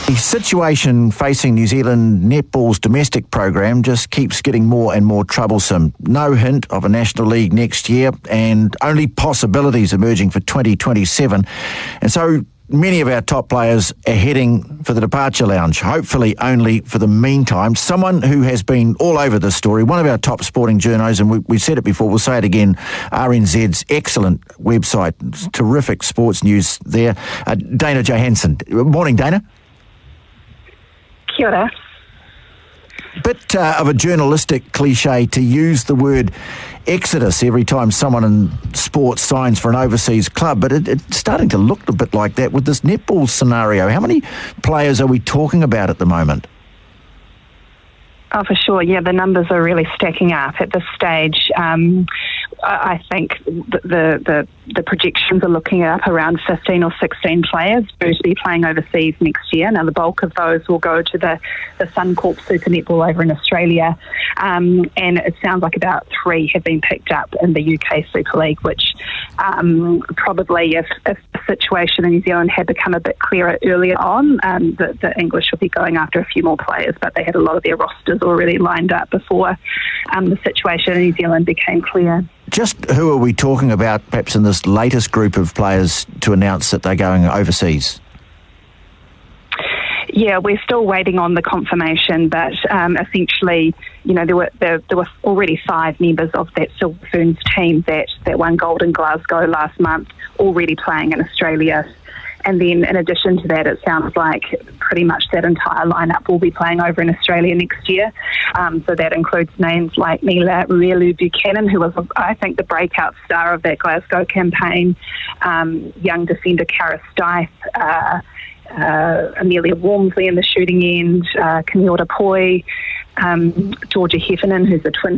The situation facing New Zealand netball's domestic program just keeps getting more and more troublesome. No hint of a National League next year and only possibilities emerging for 2027. And so many of our top players are heading for the departure lounge, hopefully only for the meantime. Someone who has been all over this story, one of our top sporting journos, and we said it before, we'll say it again, RNZ's excellent website, terrific sports news there, Dana Johansson. Morning, Dana. Kia ora. Bit of a journalistic cliche to use the word exodus every time someone in sports signs for an overseas club, but it's starting to look a bit like that with this netball scenario. How many players are we talking about at the moment? Oh, for sure. Yeah, the numbers are really stacking up at this stage. I think the projections are looking up around 15 or 16 players due to be playing overseas next year. Now, the bulk of those will go to the Suncorp Super Netball over in Australia, and it sounds like about 3 have been picked up in the UK Super League, which probably if the situation in New Zealand had become a bit clearer earlier on, the English would be going after a few more players, but they had a lot of their rosters already lined up before the situation in New Zealand became clear. Just who are we talking about perhaps in this latest group of players to announce that they're going overseas? Yeah, we're still waiting on the confirmation, but essentially, you know, there were already 5 members of that Silver Ferns team that won gold in Glasgow last month already playing in Australia. And then in addition to that, it sounds like pretty much that entire lineup will be playing over in Australia next year. So that includes names like Mila Ruelu-Buchanan, who was, I think, the breakout star of that Glasgow campaign, young defender Cara Stife, Amelia Walmsley in the shooting end, Kaniota Poi, Georgia Heffernan, who's a twin